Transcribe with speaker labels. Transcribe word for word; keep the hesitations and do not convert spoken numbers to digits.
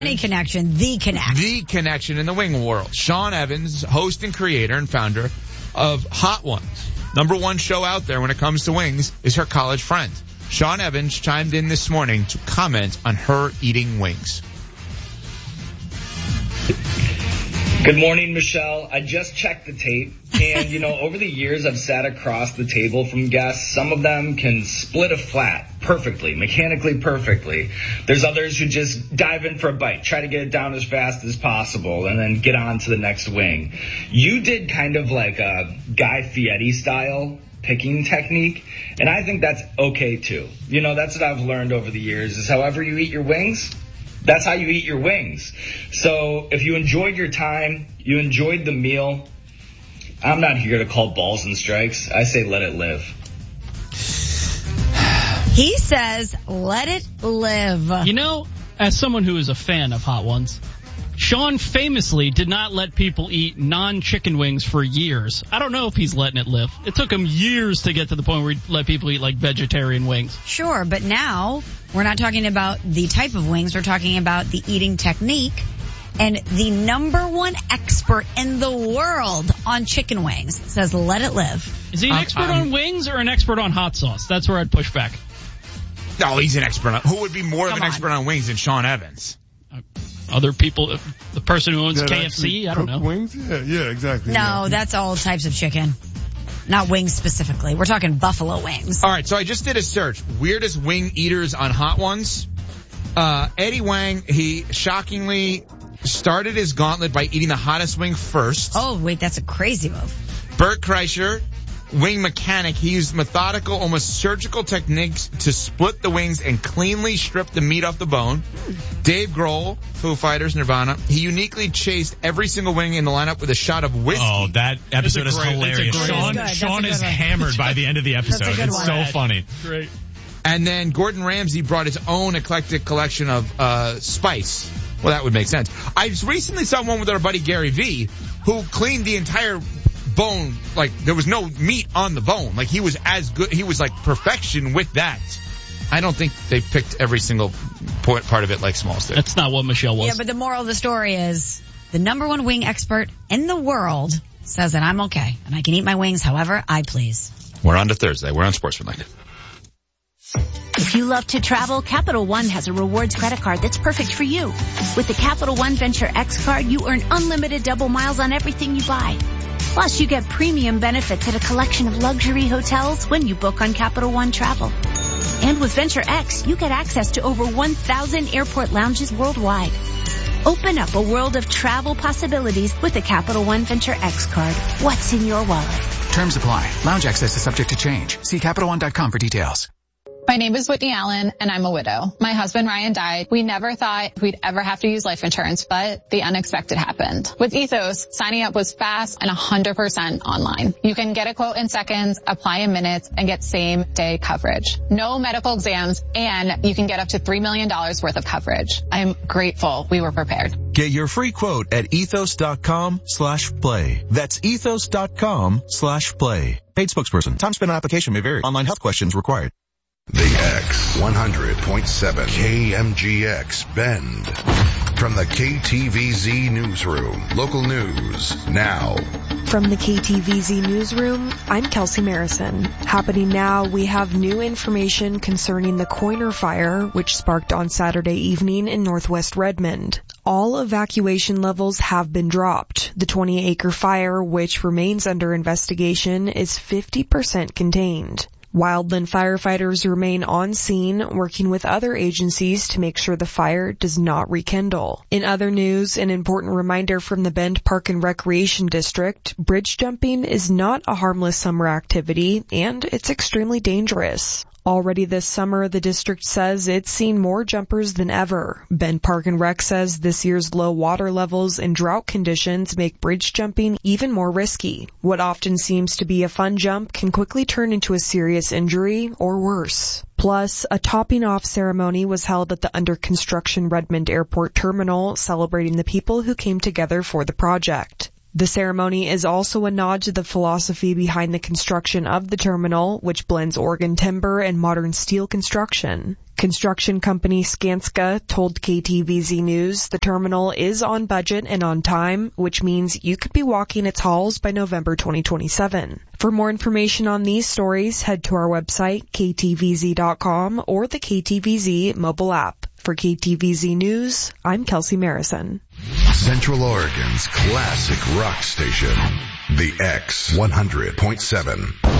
Speaker 1: Any connection, the connection.
Speaker 2: The connection in the wing world. Sean Evans, host and creator and founder of Hot Ones. Number one show out there when it comes to wings is her college friend. Sean Evans chimed in this morning to comment on her eating wings.
Speaker 3: Good morning, Michelle. I just checked the tape, and, you know, over the years I've sat across the table from guests. Some of them can split a flat perfectly, mechanically perfectly. There's others who just dive in for a bite, try to get it down as fast as possible, and then get on to the next wing. You did kind of like a Guy Fieri style picking technique, and I think that's okay, too. You know, that's what I've learned over the years, is however you eat your wings, that's how you eat your wings. So if you enjoyed your time, you enjoyed the meal, I'm not here to call balls and strikes. I say let it live.
Speaker 1: He says let it live.
Speaker 4: You know, as someone who is a fan of Hot Ones, Sean famously did not let people eat non-chicken wings for years. I don't know if he's letting it live. It took him years to get to the point where he let people eat, like, vegetarian wings.
Speaker 1: Sure, but now we're not talking about the type of wings. We're talking about the eating technique. And the number one expert in the world on chicken wings says let it live.
Speaker 4: Is he an
Speaker 2: Um,
Speaker 4: expert
Speaker 2: um,
Speaker 4: on wings or an expert on hot sauce? That's where I'd push back.
Speaker 2: No, he's an expert on... Who would be more
Speaker 1: Come
Speaker 2: of an
Speaker 1: on.
Speaker 2: expert on wings than Sean Evans?
Speaker 4: Uh, other people, the person who owns
Speaker 5: That
Speaker 4: K F C, I don't know.
Speaker 5: Wings? Yeah, yeah, exactly.
Speaker 1: No,
Speaker 5: yeah.
Speaker 1: that's all types of chicken. Not wings specifically. We're talking buffalo wings.
Speaker 2: All right, so I just did a search. Weirdest wing eaters on Hot Ones. Uh, Eddie Wang, he shockingly started his gauntlet by eating the hottest wing first.
Speaker 1: Oh, wait, that's a crazy move.
Speaker 2: Bert Kreischer, wing mechanic, he used methodical, almost surgical techniques to split the wings and cleanly strip the meat off the bone. Dave Grohl, Foo Fighters, Nirvana, he uniquely chased every single wing in the lineup with a shot of whiskey.
Speaker 6: Oh, that episode
Speaker 4: It's
Speaker 6: is
Speaker 4: a great-
Speaker 6: hilarious.
Speaker 4: it's a great-
Speaker 6: Sean,
Speaker 1: That's good.
Speaker 6: Sean
Speaker 1: That's a
Speaker 6: is
Speaker 1: good one.
Speaker 6: hammered by the end of the episode.
Speaker 1: That's a good
Speaker 6: It's
Speaker 1: one.
Speaker 6: so funny.
Speaker 4: Great.
Speaker 2: And then Gordon Ramsay brought his own eclectic collection of uh spice. Well, that would make sense. I just recently saw one with our buddy Gary V, who cleaned the entire bone. Like, there was no meat on the bone. Like, he was as good. He was like perfection with that. I don't think they picked every single point, part of it like Smalls did.
Speaker 4: That's not what Michelle was.
Speaker 1: Yeah, but the moral of the story is the number one wing expert in the world says that I'm okay and I can eat my wings however I please.
Speaker 2: We're on to Thursday. We're on Sportsmanlike.
Speaker 7: If you love to travel, Capital One has a rewards credit card that's perfect for you. With the Capital One Venture X card, you earn unlimited double miles on everything you buy. Plus, you get premium benefits at a collection of luxury hotels when you book on Capital One Travel. And with Venture X, you get access to over one thousand airport lounges worldwide. Open up a world of travel possibilities with the Capital One Venture X card. What's in your wallet?
Speaker 8: Terms apply. Lounge access is subject to change. See Capital One dot com for details.
Speaker 9: My name is Whitney Allen, and I'm a widow. My husband, Ryan, died. We never thought we'd ever have to use life insurance, but the unexpected happened. With Ethos, signing up was fast and one hundred percent online. You can get a quote in seconds, apply in minutes, and get same-day coverage. No medical exams, and you can get up to three million dollars worth of coverage. I'm grateful we were prepared.
Speaker 10: Get your free quote at ethos.com slash play. That's ethos.com slash play. Paid spokesperson. Time spent on application may vary. Online health questions required.
Speaker 11: The X one hundred point seven K M G X Bend. From the K T V Z Newsroom. Local news now.
Speaker 12: From the K T V Z Newsroom, I'm Kelsey Marison. Happening now, we have new information concerning the Coiner fire, which sparked on Saturday evening in northwest Redmond. All evacuation levels have been dropped. The twenty acre fire, which remains under investigation, is fifty percent contained. Wildland firefighters remain on scene, working with other agencies to make sure the fire does not rekindle. In other news, an important reminder from the Bend Park and Recreation District, bridge jumping is not a harmless summer activity, and it's extremely dangerous. Already this summer, the district says it's seen more jumpers than ever. Bend Park and Rec says this year's low water levels and drought conditions make bridge jumping even more risky. What often seems to be a fun jump can quickly turn into a serious injury or worse. Plus, a topping off ceremony was held at the under construction Redmond Airport Terminal, celebrating the people who came together for the project. The ceremony is also a nod to the philosophy behind the construction of the terminal, which blends Oregon timber and modern steel construction. Construction company Skanska told K T V Z News the terminal is on budget and on time, which means you could be walking its halls by November twenty twenty-seven. For more information on these stories, head to our website, K T V Z dot com, or the K T V Z mobile app. For K T V Z News, I'm Kelsey Marison.
Speaker 11: Central Oregon's classic rock station, the X one hundred point seven.